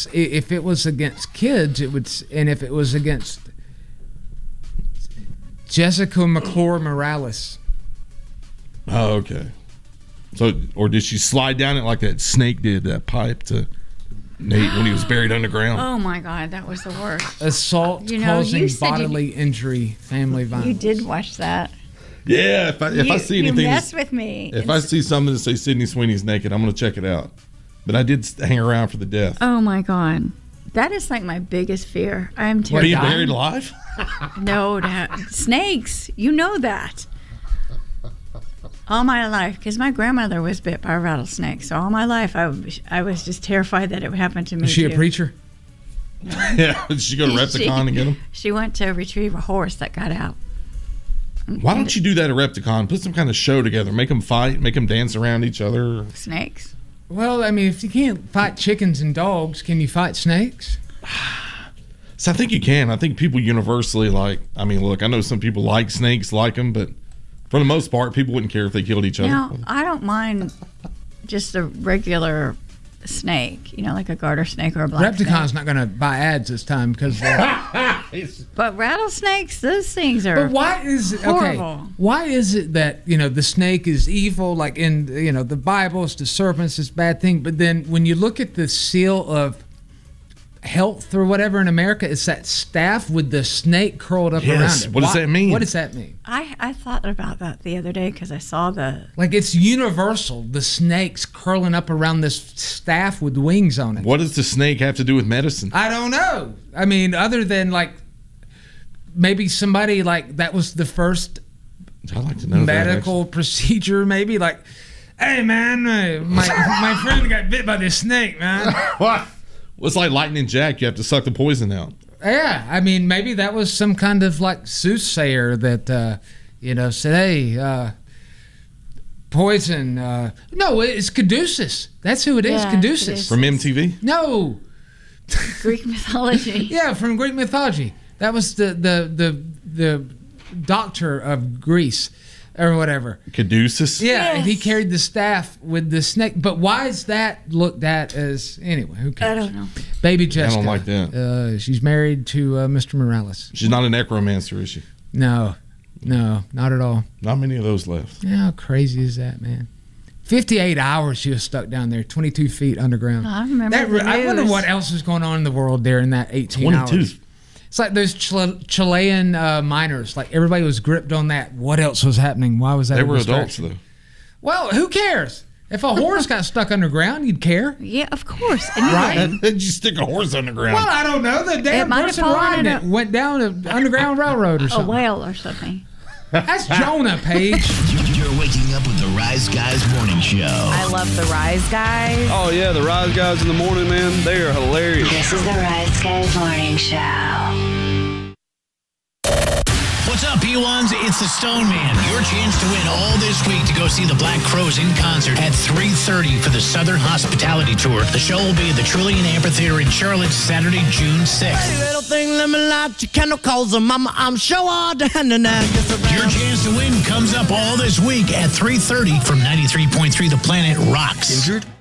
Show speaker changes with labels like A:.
A: if it was against kids, it would, and if it was against Jessica McClure Morales.
B: Oh, okay. So, or did she slide down it like that snake did, that pipe to Nate when he was buried underground?
C: Oh my God, that was the worst.
A: Assault causing bodily injury, family violence.
C: You did watch that.
B: Yeah, if I see anything,
C: you mess with me.
B: If I see something that says Sydney Sweeney's naked, I'm going to check it out. But I did hang around for the death.
C: Oh my God, that is like my biggest fear. I am terrified.
B: Being buried alive?
C: No, snakes. You know that. All my life, because my grandmother was bit by a rattlesnake. So all my life, I was just terrified that it would happen to me.
A: Was she a preacher?
B: Yeah. Did she go to Repticon to get him?
C: She went to retrieve a horse that got out.
B: Why don't you do that at Repticon? Put some kind of show together. Make them fight. Make them dance around each other.
C: Snakes.
A: Well, I mean, if you can't fight chickens and dogs, can you fight snakes?
B: So I think you can. I think people universally like. I mean, look, I know some people like snakes, like them, but for the most part, people wouldn't care if they killed each other.
C: Now, I don't mind just a regular snake, like a garter snake or a black snake.
A: Repticon's not going to buy ads this time because.
C: But rattlesnakes, those things are.
A: But why is it
C: horrible?
A: Okay? Why is it that the snake is evil? Like in the Bible, it's the serpent's this bad thing. But then when you look at the seal of health or whatever in America, it's that staff with the snake curled up around it.
B: What does that mean?
A: What does that mean?
C: I thought about that the other day because I saw
A: like it's universal, the snakes curling up around this staff with wings on it.
B: What does the snake have to do with medicine?
A: I don't know. I mean, other than like maybe somebody like that was the first
B: I'd like to know
A: medical procedure, maybe like, hey man, my friend got bit by this snake, man.
B: What? Well, it's like Lightning Jack. You have to suck the poison out.
A: Yeah, I mean, maybe that was some kind of like soothsayer that, said, hey, poison. No, it's Caduceus. That's who it is,
C: Yeah,
A: Caduceus.
B: From MTV?
A: No.
C: Greek mythology.
A: Yeah, from Greek mythology. That was the doctor of Greece. Or whatever.
B: Caduceus?
A: Yeah,
C: Yes.
A: and he carried the staff with the snake. But why is that looked at as... Anyway, who cares?
C: I don't know.
A: Baby Jessica.
B: I don't like that.
A: She's married to Mr. Morales.
B: She's not a necromancer, is she?
A: No, not at all.
B: Not many of those left.
A: How crazy is that, man? 58 hours she was stuck down there, 22 feet underground.
C: I remember
A: I wonder what else was going on in the world during that 18 hours. It's like those Chilean miners. Like everybody was gripped on that. What else was happening? Why was that?
B: They were adults, though.
A: Well, who cares? If a horse got stuck underground, you'd care.
C: Yeah, of course.
A: Right?
B: Did you stick a horse underground?
A: Well, I don't know. The damn person riding it went down an underground railroad or something.
C: A whale or something.
A: That's Jonah, Paige.
D: You're waking up with the Rise Guys Morning Show.
E: I love the Rise Guys.
F: Oh, yeah, the Rise Guys in the morning, man. They are hilarious.
G: This is the Rise Guys Morning Show.
D: What's up, P1s? It's the Stone Man. Your chance to win all this week to go see the Black Crowes in concert at 3:30 for the Southern Hospitality Tour. The show will be at the Trillium Amphitheater in Charlotte, Saturday, June 6th.
H: Hey, little thing, let me light your candle, cause mama, I'm sure all down tonight.
D: Your chance to win comes up all this week at 3:30 from 93.3 The Planet Rocks.
I: Injured?